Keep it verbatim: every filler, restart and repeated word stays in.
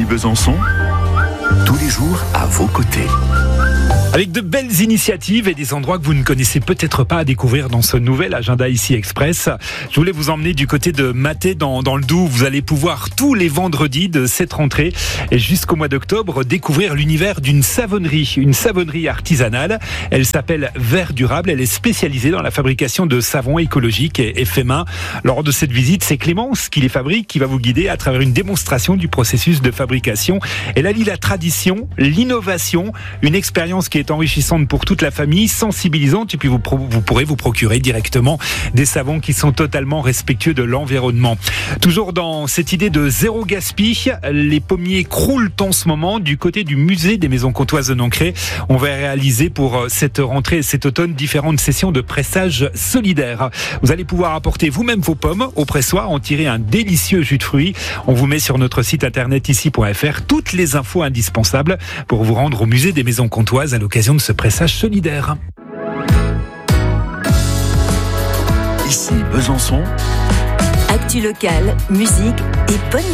Ici Besançon, tous les jours à vos côtés. Avec de belles initiatives et des endroits que vous ne connaissez peut-être pas à découvrir dans ce nouvel agenda Ici Express. Je voulais vous emmener du côté de Mathé dans, dans le Doubs. Vous allez pouvoir tous les vendredis de cette rentrée et jusqu'au mois d'octobre découvrir l'univers d'une savonnerie, une savonnerie artisanale. Elle s'appelle Vert Durable. Elle est spécialisée dans la fabrication de savons écologiques et, et faits main. Lors de cette visite, c'est Clémence qui les fabrique, qui va vous guider à travers une démonstration du processus de fabrication. Elle allie la tradition, l'innovation, une expérience qui est enrichissante pour toute la famille, sensibilisante, et puis vous, pro- vous pourrez vous procurer directement des savons qui sont totalement respectueux de l'environnement. Toujours dans cette idée de zéro gaspille, les pommiers croulent en ce moment du côté du musée des Maisons Comtoises de Nancré. On va réaliser pour cette rentrée et cet automne différentes sessions de pressage solidaire. Vous allez pouvoir apporter vous-même vos pommes au pressoir, en tirer un délicieux jus de fruits. On vous met sur notre site internet ici point f r toutes les infos indispensables pour vous rendre au musée des Maisons Comtoises à l'occasion de ce pressage solidaire. Ici Besançon. Actu locale, musique et bonne